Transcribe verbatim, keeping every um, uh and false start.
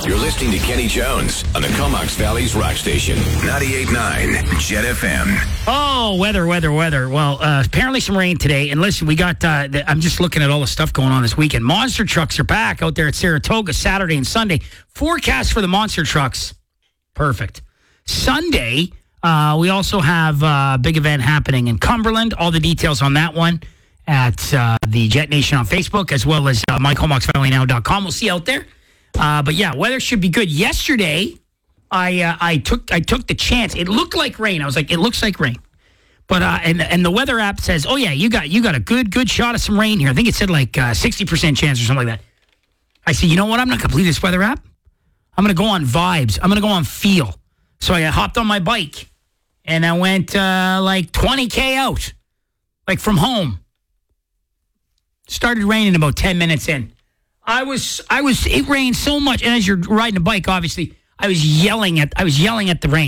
You're listening to Kenny Jones on the Comox Valley's rock station, ninety-eight point nine Jet F M. Oh, weather, weather, weather. Well, uh, apparently some rain today. And listen, we got, uh, the, I'm just looking at all the stuff going on this weekend. Monster trucks are back out there at Saratoga Saturday and Sunday. Forecast for the monster trucks. Perfect. Sunday, uh, we also have a big event happening in Cumberland. All the details on that one at uh, the Jet Nation on Facebook, as well as uh, my comox valley now dot com. We'll see you out there. Uh, but yeah, weather should be good. Yesterday, I uh, I took I took the chance. It looked like rain. I was like, it looks like rain. But uh, and and the weather app says, oh yeah, you got you got a good good shot of some rain here. I think it said like uh, sixty percent chance or something like that. I said, you know what? I'm not gonna believe this weather app. I'm gonna go on vibes. I'm gonna go on feel. So I hopped on my bike and I went uh, like twenty K out, like from home. Started raining about ten minutes in. I was, I was, it rained so much. And as you're riding a bike, obviously, I was yelling at, I was yelling at the rain.